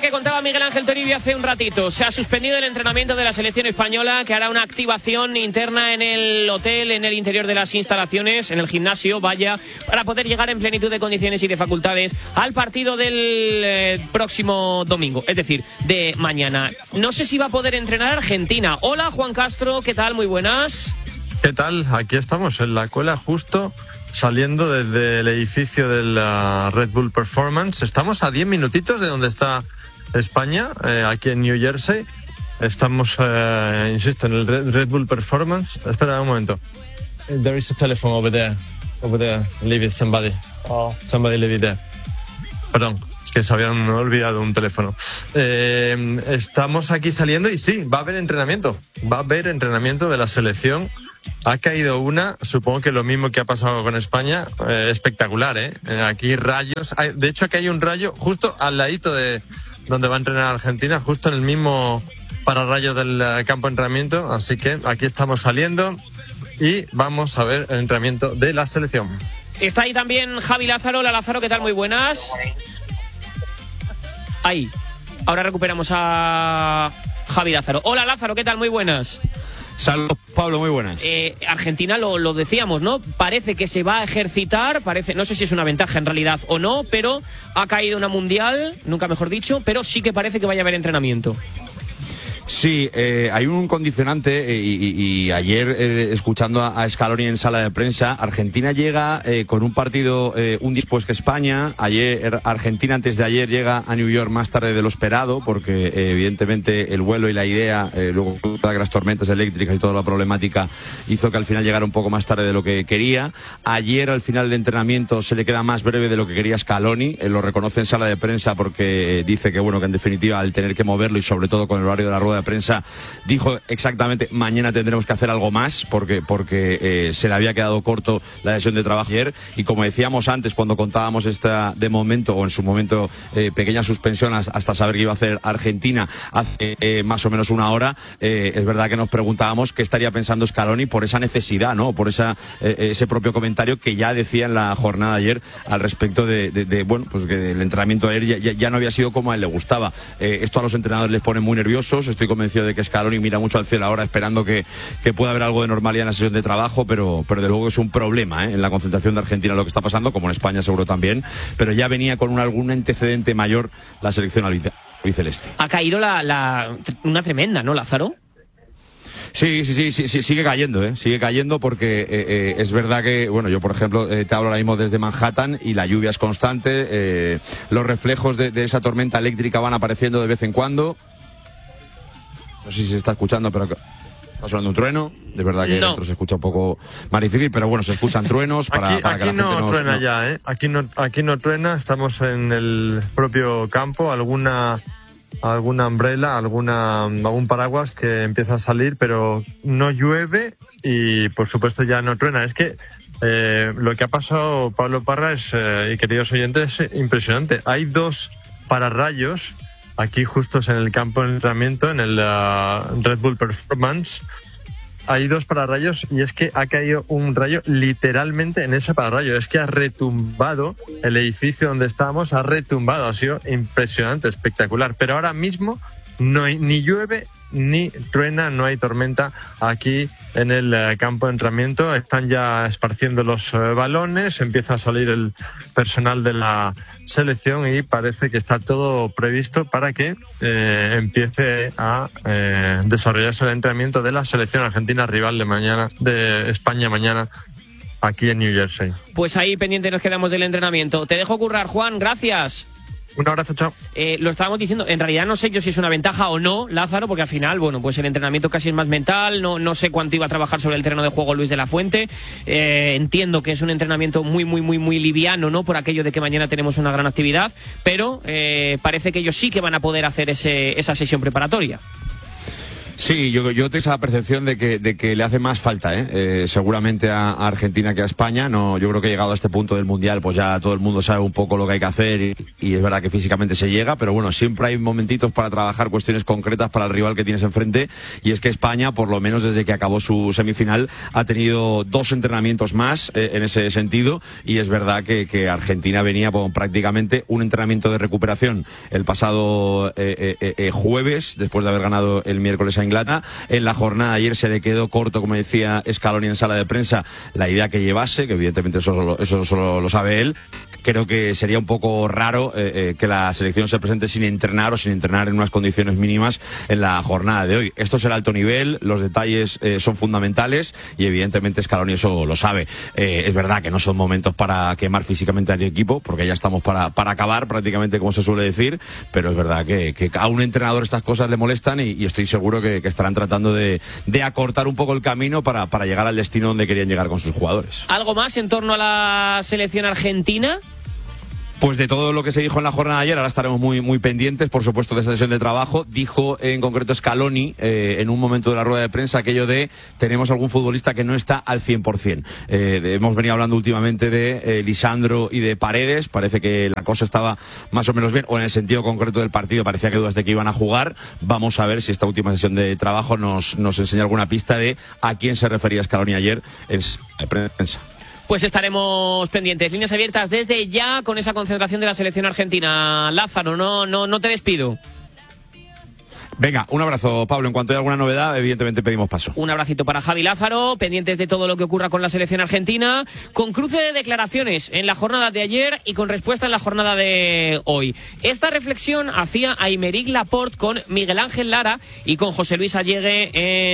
que contaba Miguel Ángel Toribio hace un ratito. Se ha suspendido el entrenamiento de la selección española, que hará una activación interna en el hotel, en el interior de las instalaciones, en el gimnasio, vaya, para poder llegar en plenitud de condiciones y de facultades al partido del próximo domingo, es decir, de mañana. No sé si va a poder entrenar Argentina. Hola, Juan Castro, ¿qué tal? Muy buenas. ¿Qué tal? Aquí estamos en la Cuela, justo saliendo desde el edificio de la Red Bull Performance. Estamos a 10 minutitos de donde está España, aquí en New Jersey. Estamos, insisto, en el Red Bull Performance. Espera un momento. There is a telephone over there. Over there. Leave it, somebody. Oh, somebody leave it there. Perdón, que se habían olvidado un teléfono. Estamos aquí saliendo y sí, va a haber entrenamiento. Va a haber entrenamiento de la selección. Ha caído una, supongo que lo mismo que ha pasado con España, espectacular, ¿eh? Aquí rayos. De hecho, aquí hay un rayo justo al ladito de donde va a entrenar Argentina, justo en el mismo pararrayos del campo de entrenamiento. Así que aquí estamos saliendo y vamos a ver el entrenamiento de la selección. Está ahí también Javi Lázaro. Hola, Lázaro, ¿qué tal? Muy buenas. Ahí. Ahora recuperamos a Javi Lázaro. Hola, Lázaro, ¿qué tal? Muy buenas. Saludos, Pablo, muy buenas. Argentina, lo decíamos, ¿no? Parece que se va a ejercitar, no sé si es una ventaja en realidad o no, pero ha caído una mundial, nunca mejor dicho, pero sí que parece que vaya a haber entrenamiento. Sí, hay un condicionante y ayer escuchando a Scaloni en sala de prensa, Argentina llega con un partido un día después que España. Ayer Argentina antes de ayer llega a New York más tarde de lo esperado porque evidentemente el vuelo y la idea, luego las tormentas eléctricas y toda la problemática hizo que al final llegara un poco más tarde de lo que quería. Ayer al final del entrenamiento se le queda más breve de lo que quería Scaloni, lo reconoce en sala de prensa porque dice que bueno, que en definitiva al tener que moverlo y sobre todo con el horario de la rueda de prensa dijo exactamente mañana tendremos que hacer algo más porque se le había quedado corto la sesión de trabajo ayer y como decíamos antes cuando contábamos esta de momento o en su momento pequeña suspensión hasta saber que iba a hacer Argentina hace más o menos una hora, es verdad que nos preguntábamos qué estaría pensando Scaloni por esa necesidad, ¿no? Por ese propio comentario que ya decía en la jornada de ayer al respecto de bueno, pues que el entrenamiento de ayer ya no había sido como a él le gustaba. Esto a los entrenadores les pone muy nerviosos. Estoy convencido de que Scaloni mira mucho al cielo ahora esperando que pueda haber algo de normalidad en la sesión de trabajo, pero de luego es un problema en la concentración de Argentina lo que está pasando, como en España seguro también, pero ya venía con algún antecedente mayor la selección albiceleste. Ha caído una tremenda, ¿no, Lázaro? Sí, sigue cayendo porque es verdad que, bueno, yo por ejemplo te hablo ahora mismo desde Manhattan y la lluvia es constante, los reflejos de esa tormenta eléctrica van apareciendo de vez en cuando. No sé si se está escuchando, pero está sonando un trueno. De verdad que dentro se escucha un poco más difícil, pero bueno, se escuchan truenos para que la gente no truena ya, ¿eh? Aquí no truena, estamos en el propio campo, alguna umbrella, algún paraguas que empieza a salir, pero no llueve y por supuesto ya no truena. Es que lo que ha pasado, Pablo Parra, y queridos oyentes, es impresionante. Hay dos pararrayos aquí justos en el campo de entrenamiento, en el Red Bull Performance. Hay dos pararrayos y es que ha caído un rayo literalmente en ese pararrayo. Es que ha retumbado el edificio donde estábamos, ha retumbado, ha sido impresionante, espectacular. Pero ahora mismo no hay, ni llueve ni truena, no hay tormenta aquí en el campo de entrenamiento. Están ya esparciendo los balones, empieza a salir el personal de la selección y parece que está todo previsto para que empiece a desarrollarse el entrenamiento de la selección argentina, rival de España mañana aquí en New Jersey. Pues ahí pendiente nos quedamos del entrenamiento. Te dejo currar, Juan, gracias. Un abrazo, chao. Lo estábamos diciendo, en realidad no sé yo si es una ventaja o no, Lázaro, porque al final, bueno, pues el entrenamiento casi es más mental, no sé cuánto iba a trabajar sobre el terreno de juego Luis de la Fuente. Entiendo que es un entrenamiento muy liviano, ¿no? Por aquello de que mañana tenemos una gran actividad, pero parece que ellos sí que van a poder hacer esa sesión preparatoria. Sí, yo tengo esa percepción de que le hace más falta, seguramente a Argentina que a España. No, yo creo que llegado a este punto del Mundial, pues ya todo el mundo sabe un poco lo que hay que hacer y es verdad que físicamente se llega, pero bueno, siempre hay momentitos para trabajar cuestiones concretas para el rival que tienes enfrente, y es que España, por lo menos desde que acabó su semifinal, ha tenido 2 entrenamientos más en ese sentido, y es verdad que Argentina venía con prácticamente un entrenamiento de recuperación el pasado jueves, después de haber ganado el miércoles a Inglaterra. En la jornada de ayer se le quedó corto, como decía Scaloni en sala de prensa, la idea que llevase, que evidentemente eso solo lo sabe él. Creo que sería un poco raro que la selección se presente sin entrenar o sin entrenar en unas condiciones mínimas en la jornada de hoy. Esto es el alto nivel, los detalles son fundamentales y evidentemente Scaloni eso lo sabe. Es verdad que no son momentos para quemar físicamente al equipo, porque ya estamos para acabar prácticamente, como se suele decir, pero es verdad que a un entrenador estas cosas le molestan y estoy seguro que estarán tratando de acortar un poco el camino para llegar al destino donde querían llegar con sus jugadores. ¿Algo más en torno a la selección argentina? Pues de todo lo que se dijo en la jornada de ayer, ahora estaremos muy pendientes, por supuesto, de esa sesión de trabajo. Dijo en concreto Scaloni, en un momento de la rueda de prensa, aquello de tenemos algún futbolista que no está al 100%. Hemos venido hablando últimamente de Lisandro y de Paredes. Parece que la cosa estaba más o menos bien, o en el sentido concreto del partido parecía que dudas de que iban a jugar. Vamos a ver si esta última sesión de trabajo nos enseña alguna pista de a quién se refería Scaloni ayer en la prensa. Pues estaremos pendientes. Líneas abiertas desde ya con esa concentración de la selección argentina. Lázaro, no te despido. Venga, un abrazo, Pablo. En cuanto haya alguna novedad, evidentemente pedimos paso. Un abracito para Javi Lázaro, pendientes de todo lo que ocurra con la selección argentina, con cruce de declaraciones en la jornada de ayer y con respuesta en la jornada de hoy. Esta reflexión hacía Aymeric Laporte con Miguel Ángel Lara y con José Luis Allegue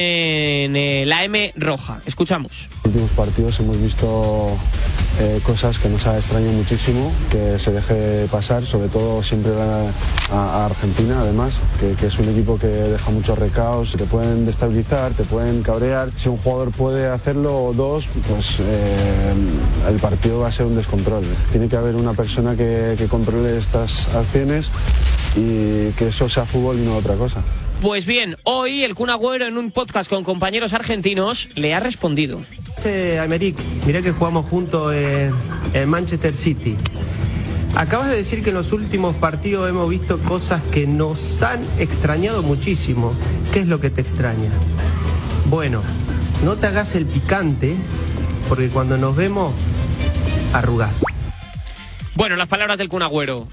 en la M Roja. Escuchamos. En los últimos partidos hemos visto cosas que nos ha extrañado muchísimo, que se deje pasar, sobre todo siempre a Argentina, además, que es un equipo que deja muchos recaos, te pueden destabilizar, te pueden cabrear. Si un jugador puede hacerlo o dos, pues el partido va a ser un descontrol. Tiene que haber una persona que controle estas acciones y que eso sea fútbol y no otra cosa. Pues bien, hoy el Kun Agüero en un podcast con compañeros argentinos le ha respondido. Aymeric, mirá que jugamos juntos en Manchester City. Acabas de decir que en los últimos partidos hemos visto cosas que nos han extrañado muchísimo. ¿Qué es lo que te extraña? Bueno, no te hagas el picante, porque cuando nos vemos, arrugás. Bueno, las palabras del Kun Agüero.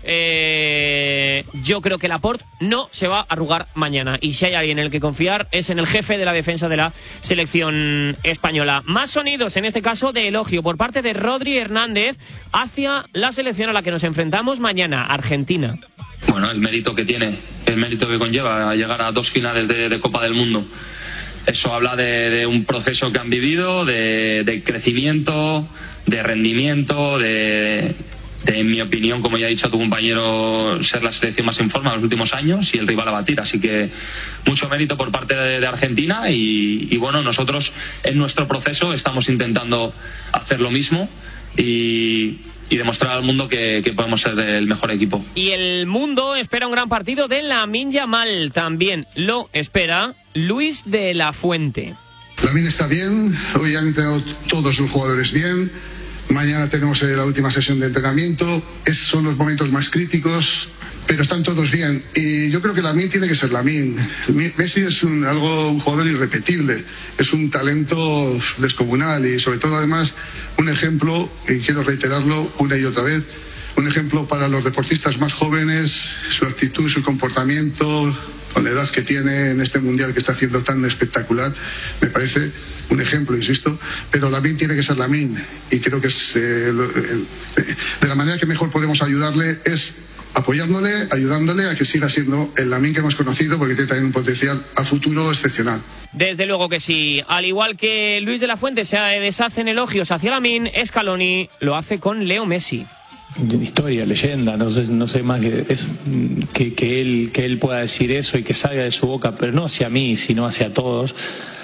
Yo creo que Laporte no se va a arrugar mañana. Y si hay alguien en el que confiar, es en el jefe de la defensa de la selección española. Más sonidos, en este caso, de elogio por parte de Rodri Hernández hacia la selección a la que nos enfrentamos mañana, Argentina. Bueno, el mérito que tiene, el mérito que conlleva a llegar a 2 finales de Copa del Mundo. Eso habla de un proceso que han vivido, de crecimiento, de rendimiento, en mi opinión, como ya ha dicho tu compañero, ser la selección más en forma de los últimos años y el rival a batir. Así que mucho mérito por parte de Argentina y bueno, nosotros en nuestro proceso estamos intentando hacer lo mismo y demostrar al mundo que podemos ser el mejor equipo. Y el mundo espera un gran partido de Lamine Yamal. También lo espera Luis de la Fuente. Lamine está bien, hoy han entrenado todos los jugadores bien. Mañana tenemos la última sesión de entrenamiento. Esos son los momentos más críticos, pero están todos bien. Y yo creo que Lamine tiene que ser Lamine. Messi es un jugador irrepetible. Es un talento descomunal y sobre todo además un ejemplo, y quiero reiterarlo una y otra vez, un ejemplo para los deportistas más jóvenes, su actitud, su comportamiento, con la edad que tiene en este mundial que está haciendo tan espectacular, me parece un ejemplo, insisto, pero Lamine tiene que ser Lamine y creo que es de la manera que mejor podemos ayudarle es apoyándole, ayudándole a que siga siendo el Lamine que hemos conocido, porque tiene también un potencial a futuro excepcional. Desde luego que sí. Al igual que Luis de la Fuente se deshacen elogios hacia Lamine, Scaloni lo hace con Leo Messi. Historia, leyenda, no sé más que él pueda decir eso y que salga de su boca, pero no hacia mí, sino hacia todos.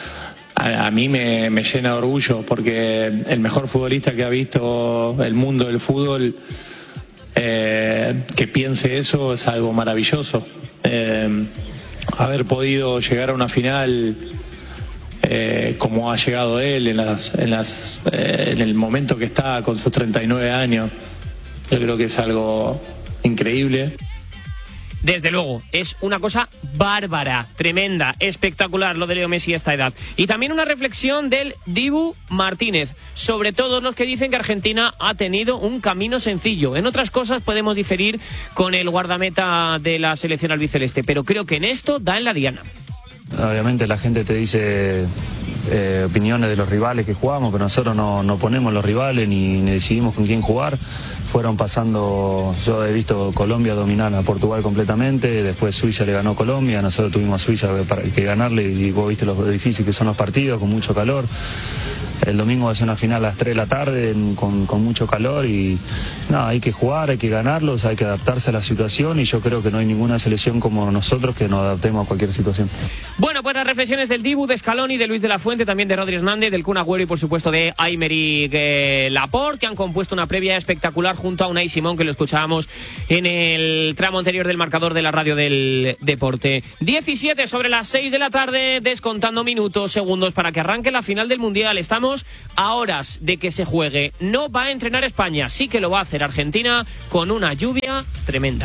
A mí me llena de orgullo porque el mejor futbolista que ha visto el mundo del fútbol, que piense eso es algo maravilloso. haber podido llegar a una final como ha llegado él en el momento que está con sus 39 años. Yo creo que es algo increíble. Desde luego, es una cosa bárbara, tremenda, espectacular lo de Leo Messi a esta edad. Y también una reflexión del Dibu Martínez sobre todos los que dicen que Argentina ha tenido un camino sencillo. En otras cosas podemos diferir con el guardameta de la selección albiceleste, pero creo que en esto da en la diana. Obviamente la gente te dice opiniones de los rivales que jugamos, pero nosotros no ponemos los rivales ni decidimos con quién jugar. Fueron pasando, yo he visto Colombia dominar a Portugal completamente, después Suiza le ganó a Colombia, nosotros tuvimos a Suiza que ganarle y vos viste lo difícil que son los partidos, con mucho calor. El domingo va a ser una final a las 3 de la tarde con mucho calor y nada, hay que jugar, hay que ganarlos, hay que adaptarse a la situación y yo creo que no hay ninguna selección como nosotros que nos adaptemos a cualquier situación. Bueno, pues las reflexiones del Dibu, de Scaloni, de Luis de la Fuente, también de Rodri Hernández, del Kun Agüero y por supuesto de Aymeric Laporte, que han compuesto una previa espectacular junto a Unai Simón, que lo escuchábamos en el tramo anterior del marcador de la radio del deporte. 17 sobre las 6 de la tarde, descontando minutos, segundos para que arranque la final del Mundial. Estamos a horas de que se juegue. No va a entrenar España, sí que lo va a hacer Argentina con una lluvia tremenda.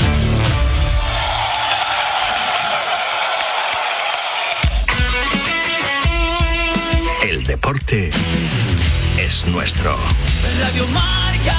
El deporte es nuestro. Radio Marca.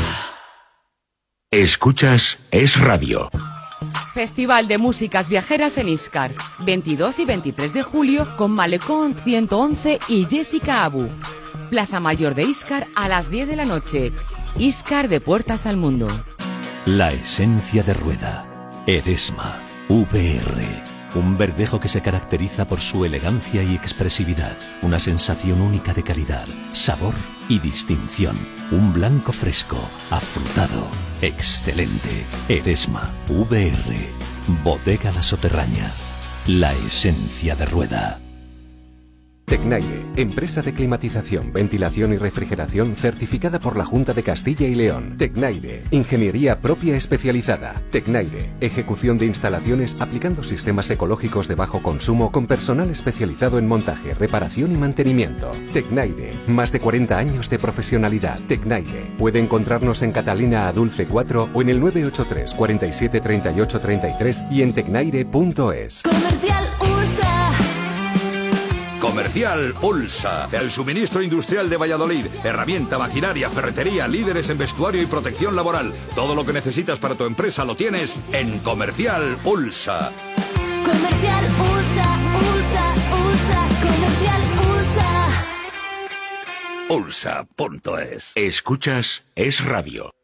Escuchas Es Radio. Festival de Músicas Viajeras en Íscar, 22 y 23 de julio con Malecón 111 y Jessica Abu. Plaza Mayor de Íscar a las 10 de la noche. Íscar de puertas al mundo. La esencia de Rueda. Eresma. VR. Un verdejo que se caracteriza por su elegancia y expresividad. Una sensación única de calidad, sabor y distinción. Un blanco fresco, afrutado, excelente. Eresma. VR. Bodega La Soterraña. La esencia de Rueda. Tecnaire, empresa de climatización, ventilación y refrigeración certificada por la Junta de Castilla y León. Tecnaire, ingeniería propia especializada. Tecnaire, ejecución de instalaciones aplicando sistemas ecológicos de bajo consumo con personal especializado en montaje, reparación y mantenimiento. Tecnaire, más de 40 años de profesionalidad. Tecnaire, puede encontrarnos en Catalina Adulce 4 o en el 983 47 38 33 y en tecnaire.es. Comercial Ursa. Comercial Ulsa, el suministro industrial de Valladolid. Herramienta, maquinaria, ferretería, líderes en vestuario y protección laboral. Todo lo que necesitas para tu empresa lo tienes en Comercial Ulsa. Comercial Ursa, Ursa, Ursa, Comercial Ursa. Ulsa.es. Escuchas Es Radio.